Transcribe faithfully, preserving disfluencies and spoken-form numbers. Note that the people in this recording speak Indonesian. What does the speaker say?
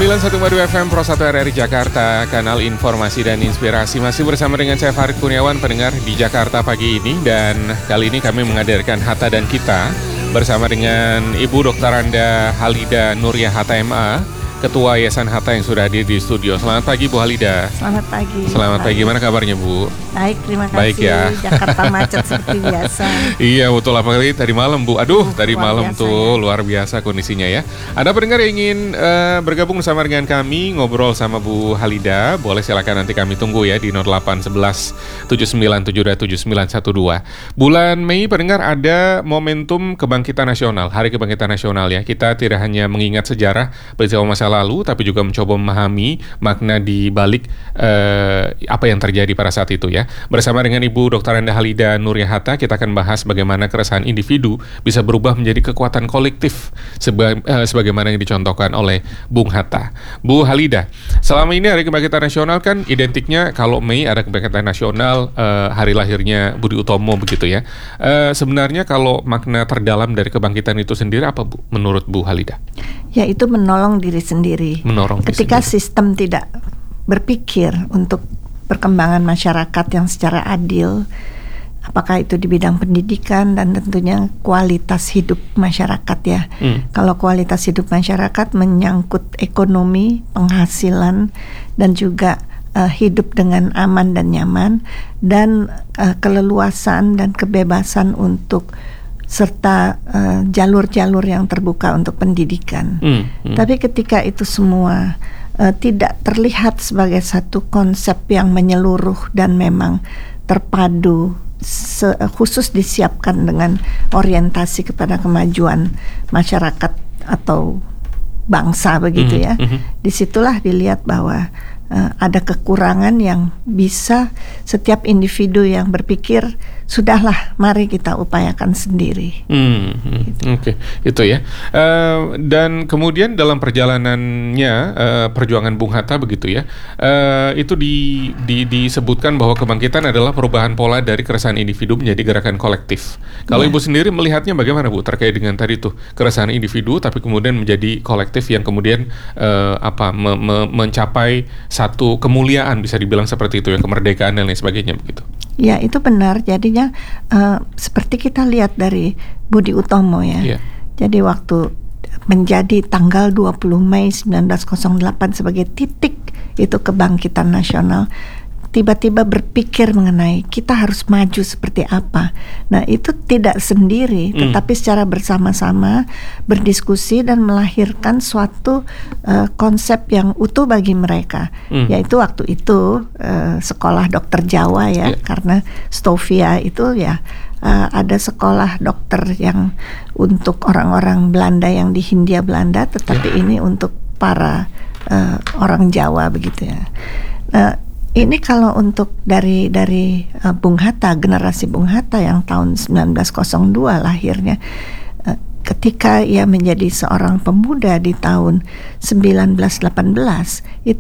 sembilan satu koma dua F M Pro satu R R I Jakarta, kanal informasi dan inspirasi. Masih bersama dengan saya Farid Kurniawan, pendengar di Jakarta pagi ini. Dan kali ini kami menghadirkan Hatta dan Kita bersama dengan Ibu Doktor Anda Halida Nuriah H T M A, Ketua Yayasan Hatta yang sudah hadir di studio. Selamat pagi Bu Halida. Selamat pagi. Selamat pagi, gimana kabarnya Bu? Baik, terima kasih. Baik ya. Jakarta macet seperti biasa. Iya betul, apalagi tadi malam Bu. Aduh, uh, tadi malam tuh ya. Luar biasa kondisinya ya. Ada pendengar yang ingin uh, bergabung bersama dengan kami, ngobrol sama Bu Halida, boleh silakan, nanti kami tunggu ya di nol delapan satu satu tujuh sembilan tujuh dua tujuh sembilan satu dua. Bulan Mei pendengar ada momentum kebangkitan nasional, Hari Kebangkitan Nasional ya. Kita tidak hanya mengingat sejarah peristiwa masa lalu, tapi juga mencoba memahami makna di balik uh, apa yang terjadi pada saat itu ya. Bersama dengan Ibu Doktor Anda Halida Nuriah Hatta, kita akan bahas bagaimana keresahan individu bisa berubah menjadi kekuatan kolektif seba, uh, sebagaimana yang dicontohkan oleh Bung Hatta. Bu Halida, selama ini Hari Kebangkitan Nasional kan identiknya kalau Mei ada Kebangkitan Nasional, uh, hari lahirnya Budi Utomo begitu ya. Uh, sebenarnya kalau makna terdalam dari kebangkitan itu sendiri apa Bu, menurut Bu Halida? Ya, itu menolong diri sendiri. Menolong Ketika diri sendiri. Sistem tidak berpikir untuk perkembangan masyarakat yang secara adil, apakah itu di bidang pendidikan dan tentunya kualitas hidup masyarakat ya. Hmm. Kalau kualitas hidup masyarakat menyangkut ekonomi, penghasilan, dan juga uh, hidup dengan aman dan nyaman, dan uh, keleluasan dan kebebasan untuk serta uh, jalur-jalur yang terbuka untuk pendidikan. Hmm. Hmm. Tapi ketika itu semua Uh, tidak terlihat sebagai satu konsep yang menyeluruh dan memang terpadu, se- khusus disiapkan dengan orientasi kepada kemajuan masyarakat atau bangsa begitu ya. Mm-hmm. Disitulah dilihat bahwa uh, ada kekurangan yang bisa setiap individu yang berpikir, sudahlah, mari kita upayakan sendiri. Hmm, gitu. Oke, okay. Itu ya. Uh, dan kemudian dalam perjalanannya uh, perjuangan Bung Hatta begitu ya, uh, itu di, di, disebutkan bahwa kebangkitan adalah perubahan pola dari keresahan individu menjadi gerakan kolektif. Kalau yeah. Ibu sendiri melihatnya bagaimana Bu terkait dengan tadi tuh keresahan individu, tapi kemudian menjadi kolektif yang kemudian uh, apa me, me, mencapai satu kemuliaan, bisa dibilang seperti itu ya, kemerdekaan dan lain sebagainya begitu. Ya, itu benar. Jadinya uh, seperti kita lihat dari Budi Utomo ya. Yeah. Jadi waktu menjadi tanggal dua puluh Mei sembilan belas nol delapan sebagai titik itu kebangkitan nasional, tiba-tiba berpikir mengenai kita harus maju seperti apa. Nah, itu tidak sendiri, mm. tetapi secara bersama-sama berdiskusi dan melahirkan suatu uh, konsep yang utuh bagi mereka, mm. yaitu waktu itu uh, sekolah dokter Jawa ya, yeah. karena Stovia itu ya uh, ada sekolah dokter yang untuk orang-orang Belanda yang di Hindia Belanda, tetapi yeah. ini untuk para uh, orang Jawa begitu ya. Uh, Ini kalau untuk dari dari uh, Bung Hatta, generasi Bung Hatta yang tahun sembilan belas nol dua lahirnya, uh, ketika ia menjadi seorang pemuda di tahun sembilan belas delapan belas, itu